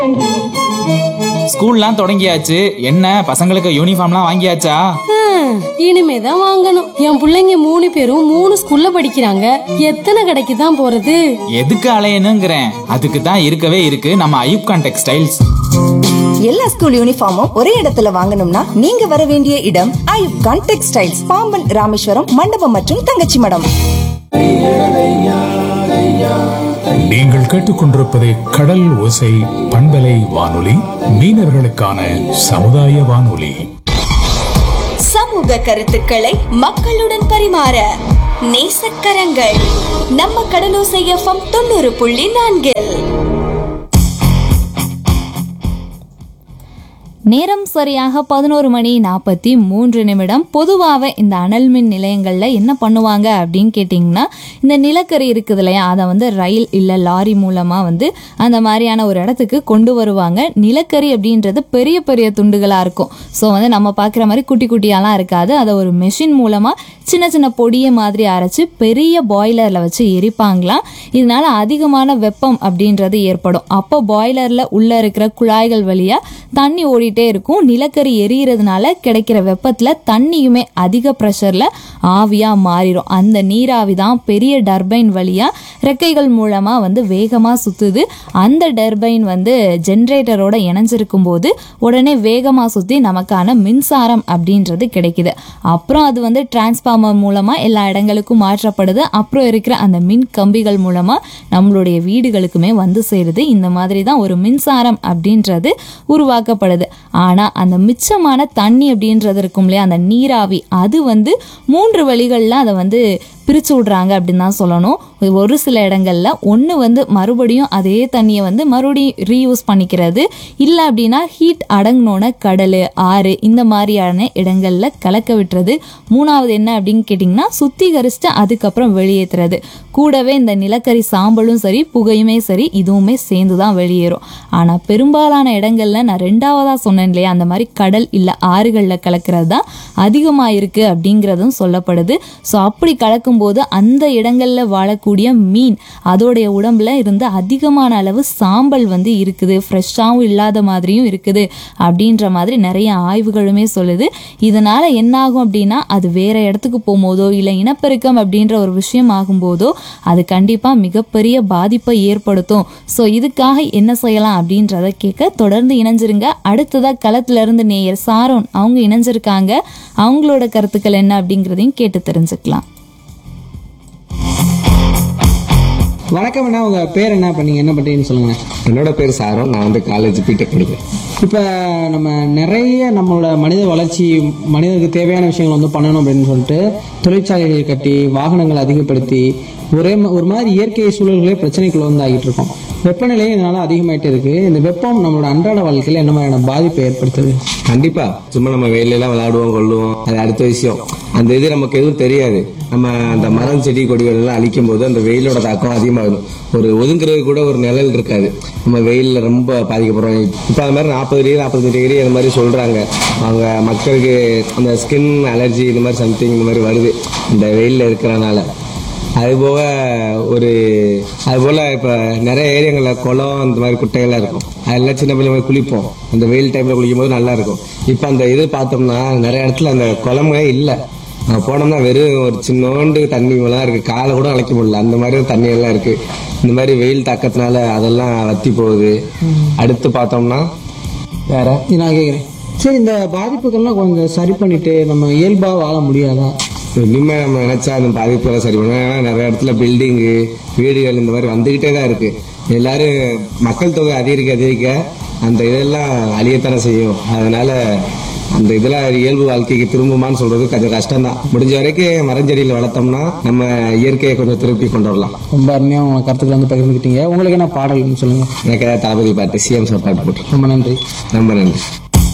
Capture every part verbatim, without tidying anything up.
ஸ்கூல்லாம் தொடங்கியாச்சு. என்ன பசங்களுக்கு யூனிஃபார்ம்லாம் வாங்கியாச்சா? இனிமேதான் வாங்கணும். என் பிள்ளைங்க மூணு பேரும் மூணு ஸ்கூல்ல படிக்கிறாங்க. எத்தனை கடைக்கு தான் போறது? எதுக்கு அலையணுங்கிறேன். அதுக்கு தான் இருக்கவே இருக்கு நம்ம ஐயூப் கான் டெக்ஸ்டைல்ஸ். எல்லா ஸ்கூல் யூனிஃபார்மும் ஒரே இடத்துல வாங்கணும்னா நீங்க வர வேண்டிய இடம் ஐயூப் கான் டெக்ஸ்டைல்ஸ், பாம்பன் ராமேஸ்வரம் மண்டபம் மற்றும் தங்கச்சி மடம். நீங்கள் கேட்டுக்கொண்டிருப்பது கடல் ஓசை பண்பலை வானொலி, மீனவர்களுக்கான சமுதாய வானொலி. சமூக கருத்துக்களை மக்களுடன் பரிமாற நேசக்கரங்கள் நம்ம கடலோசை எஃப்எம் தொண்ணூறு புள்ளி நான்கில். நேரம் சரியாக பதினோரு மணி நாற்பத்தி மூன்று நிமிடம். பொதுவாகவே இந்த அனல் மின் நிலையங்களில் என்ன பண்ணுவாங்க அப்படின்னு கேட்டிங்கன்னா, இந்த நிலக்கரி இருக்குது இல்லையா, அதை வந்து ரயில் இல்லை லாரி மூலமாக வந்து அந்த மாதிரியான ஒரு இடத்துக்கு கொண்டு வருவாங்க. நிலக்கரி அப்படின்றது பெரிய பெரிய துண்டுகளாக இருக்கும். ஸோ வந்து நம்ம பார்க்குற மாதிரி குட்டி குட்டியாலாம் இருக்காது. அதை ஒரு மெஷின் மூலமாக சின்ன சின்ன பொடியை மாதிரி அரைச்சி பெரிய பாய்லரில் வச்சு எரிப்பாங்களாம். இதனால அதிகமான வெப்பம் அப்படின்றது ஏற்படும். அப்போ பாய்லரில் உள்ளே இருக்கிற குழாய்கள் வழியாக தண்ணி ஓடிட்டே இருக்கும். நிலக்கரி எரியறதுனால கிடைக்கிற வெப்பத்தில் தண்ணியுமே அதிக ப்ரெஷரில் ஆவியாக மாறிடும். அந்த நீராவி தான் பெரிய டர்பைன் வழியாக ரெக்கைகள் மூலமாக வந்து வேகமாக சுற்றுது. அந்த டர்பைன் வந்து ஜென்ரேட்டரோட இணைஞ்சிருக்கும் போது உடனே வேகமாக சுற்றி நமக்கான மின்சாரம் அப்படின்றது கிடைக்குது. அப்புறம் அது வந்து டிரான்ஸ்ஃபார்மர் மூலமாக எல்லா இடங்களுக்கும் மாற்றப்படுது. அப்புறம் இருக்கிற அந்த மின் கம்பிகள் மூலமாக நம்மளுடைய வீடுகளுக்குமே வந்து சேருது. இந்த மாதிரி தான் ஒரு மின்சாரம் அப்படின்றது உருவாக்கப்படுது. ஆனால் அந்த மிச்சமான தண்ணி அப்படின்றது இருக்கும் இல்லையா, அந்த நீராவி, அது வந்து மூன்று வழிகளில் அதை வந்து பிரித்து விட்றாங்க அப்படின்னு தான் சொல்லணும். ஒரு சில இடங்கள்ல ஒன்று வந்து மறுபடியும் அதே தண்ணியை வந்து மறுபடியும் ரீயூஸ் பண்ணிக்கிறது. இல்லை அப்படின்னா ஹீட் அடங்கினோன்னு கடல், ஆறு இந்த மாதிரியான இடங்கள்ல கலக்க விட்டுறது. மூணாவது என்ன அப்படின்னு கேட்டிங்கன்னா, சுத்திகரிச்சுட்டு அதுக்கப்புறம் வெளியேற்றுறது. கூடவே இந்த நிலக்கரி சாம்பலும் சரி புகையுமே சரி இதுவுமே சேர்ந்து தான் வெளியேறும். ஆனால் பெரும்பாலான இடங்கள்ல நான் ரெண்டாவதாக சொன்னேன் இல்லையா, அந்த மாதிரி கடல் இல்லை ஆறுகளில் கலக்கிறது தான் அதிகமாக இருக்குது அப்படிங்கிறதும் சொல்லப்படுது. ஸோ அப்படி கலக்கும் போது அந்த இடங்கள்ல வாழக்கூடிய மீன் அதோடைய உடம்புல இருந்து அதிகமான அளவு சாம்பல் வந்து இருக்குது. ஃப்ரெஷ்ஷாகவும் இல்லாத மாதிரியும் இருக்குது அப்படின்ற மாதிரி நிறைய ஆய்வுகளுமே சொல்லுது. இதனால என்ன ஆகும் அப்படின்னா, அது வேற இடத்துக்கு போகும்போதோ இல்லை இனப்பெருக்கம் அப்படின்ற ஒரு விஷயம் ஆகும்போதோ அது கண்டிப்பா மிகப்பெரிய பாதிப்பை ஏற்படுத்தும். ஸோ இதுக்காக என்ன செய்யலாம் அப்படின்றத கேட்க தொடர்ந்து இணைஞ்சிருங்க. அடுத்ததா களத்துல இருந்து நேயர் சாரோன் அவங்க இணைஞ்சிருக்காங்க. அவங்களோட கருத்துக்கள் என்ன அப்படிங்கிறதையும் கேட்டு தெரிஞ்சுக்கலாம். வணக்கம் அண்ணா, உங்க பேர் என்ன, பண்ணீங்க என்ன பண்றீங்கன்னு சொல்லுங்க. என்னோட பேர் சாரம், நான் வந்து காலேஜ் பிடெக் படிக்கிறேன். இப்போ நம்ம நிறைய நம்மளோட மனித வளர்ச்சி, மனிதனுக்கு தேவையான விஷயங்கள் வந்து பண்ணணும் அப்படின்னு சொல்லிட்டு தொழிற்சாலைகள் கட்டி வாகனங்களை அதிகப்படுத்தி ஒரே ஒரு மாதிரி இயற்கை சூழல்களே பிரச்சனைக்குள்ள வந்து ஆகிட்டு இருக்கோம். வெப்பநிலையும் இதனால அதிகமாயிட்டே இருக்கு. இந்த வெப்பம் நம்மளோட அன்றாட வாழ்க்கையில என்ன மாதிரியான பாதிப்பை ஏற்படுத்துது? கண்டிப்பா சும்மா நம்ம வெயிலெல்லாம் விளையாடுவோம் கொள்ளுவோம், அது அடுத்த விஷயம். அந்த இது நமக்கு எதுவும் தெரியாது. நம்ம அந்த மரம் செடி கொடிகள் எல்லாம் அழிக்கும் போது அந்த வெயிலோட தாக்கம் அதிகமாகும். ஒரு ஒதுங்குறது கூட ஒரு நிழல் இருக்காது. நம்ம வெயிலில் ரொம்ப பாதிக்கப்படுறோம். இப்போ அது மாதிரி நாற்பது டிகிரி நாற்பது டிகிரி அந்த மாதிரி சொல்றாங்க. அவங்க மக்களுக்கு அந்த ஸ்கின் அலர்ஜி இந்த மாதிரி சம்திங் இந்த மாதிரி வருது இந்த வெயிலில் இருக்கிறனால. அதுபோக ஒரு அதுபோல் இப்போ நிறைய ஏரியாங்களில் குளம் அந்த மாதிரி குட்டைகள்லாம் இருக்கும். அதெல்லாம் சின்ன பிள்ளைங்க குளிப்போம். அந்த வெயில் டைமில் குளிக்கும் போது நல்லா இருக்கும். இப்போ அந்த இது பார்த்தோம்னா நிறைய இடத்துல அந்த குளமே இல்லை. போனோம்னா வெறும் ஒரு சின்னோண்டு தண்ணி எல்லாம் இருக்கு. காலை கூட அழைக்க முடியல, அந்த மாதிரி தண்ணி எல்லாம் இருக்கு. இந்த மாதிரி வெயில் தாக்கத்தினால அதெல்லாம் வத்தி போகுது. அடுத்து பார்த்தோம்னா வேற நான் கேட்குறேன், சரி இந்த பாதிப்புகள்லாம் கொஞ்சம் சரி பண்ணிட்டு நம்ம இயல்பாக வாழ முடியாதா? இனிமே நம்ம நினைச்சா அந்த பாதிப்புகளை சரி பண்ண. நிறைய இடத்துல பில்டிங்கு வீடுகள் இந்த மாதிரி வந்துகிட்டே தான் இருக்கு. எல்லாரும் மக்கள் தொகை அதிகரிக்க அதிகரிக்க அந்த இதெல்லாம் அழியத்தானே செய்யும். அதனால அந்த இதுல இயல்பு வாழ்க்கைக்கு திரும்புமான்னு சொல்றது கொஞ்சம் கஷ்டம் தான். முடிஞ்ச வரைக்கும் மரஞ்செடியில் வளர்த்தோம்னா நம்ம இயற்கையை கொஞ்சம் திருப்பி கொண்டு வரலாம். ரொம்ப அருமையா உங்க கருத்துக்களை வந்து பகிர்ந்துக்கிட்டீங்க. உங்களுக்கு என்ன பாடல்னு சொல்லுங்க. எனக்கு ஏதாவது தளபதி பாட்டு, சிஎம் சார் பாட்டு போட்டு. ரொம்ப நன்றி. ரொம்ப நன்றி.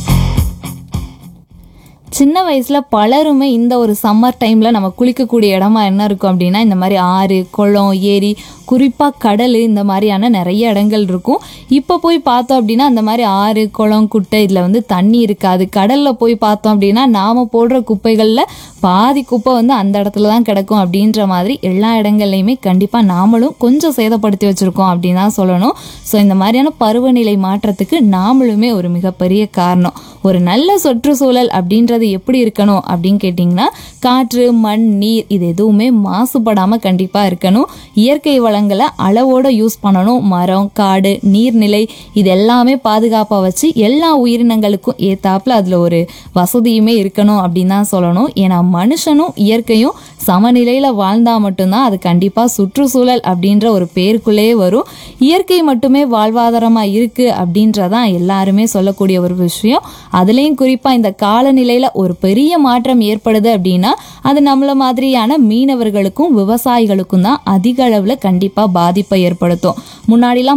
சின்ன வயசுல பலருமே இந்த ஒரு சம்மர் டைம்ல நம்ம குளிக்கக்கூடிய இடமா என்ன இருக்கும் அப்படின்னா, இந்த மாதிரி ஆறு, குளம், ஏரி, குறிப்பாக கடல் இந்த மாதிரியான நிறைய இடங்கள் இருக்கும். இப்போ போய் பார்த்தோம் அப்படின்னா அந்த மாதிரி ஆறு குளம் குட்டை இதில் வந்து தண்ணி இருக்காது. கடலில் போய் பார்த்தோம் அப்படின்னா நாம் போடுற குப்பைகளில் பாதி குப்பை வந்து அந்த இடத்துல தான் கிடக்கும். அப்படின்ற மாதிரி எல்லா இடங்கள்லையுமே கண்டிப்பாக நாமளும் கொஞ்சம் சேதப்படுத்தி வச்சுருக்கோம் அப்படின்னு தான் சொல்லணும். ஸோ இந்த மாதிரியான பருவநிலை மாற்றத்துக்கு நாமளுமே ஒரு மிகப்பெரிய காரணம். ஒரு நல்ல சுற்றுச்சூழல் அப்படின்றது எப்படி இருக்கணும் அப்படின்னு கேட்டிங்கன்னா காற்று, மண், நீர் இது எதுவுமே மாசுபடாமல் கண்டிப்பாக இருக்கணும். இயற்கை வளங்களை அளவோடு யூஸ் பண்ணணும். மரம், காடு, நீர்நிலை இது எல்லாமே பாதுகாப்பாக வச்சு எல்லா உயிரினங்களுக்கும் ஏத்தாப்புல அதில் ஒரு வசதியுமே இருக்கணும் அப்படின்னு தான் சொல்லணும். ஏன்னா மனுஷனும் இயற்கையும் சமநிலையில் வாழ்ந்தால் மட்டும்தான் அது கண்டிப்பாக சுற்றுச்சூழல் அப்படின்ற ஒரு பேருக்குள்ளேயே வரும். இயற்கை மட்டுமே வாழ்வாதாரமாக இருக்குது அப்படின்றதான் எல்லாருமே சொல்லக்கூடிய ஒரு விஷயம். அதுலேயும் குறிப்பாக இந்த காலநிலையில் ஒரு பெரிய மாற்றம் ஏற்படுது அப்படின்னா அது நம்மள மாதிரியான மீனவர்களுக்கும் விவசாயிகளுக்கும் தான் அதிக அளவில் கண்டிப்பாக பாதிப்பை ஏற்படுத்தும். முன்னாடிலாம்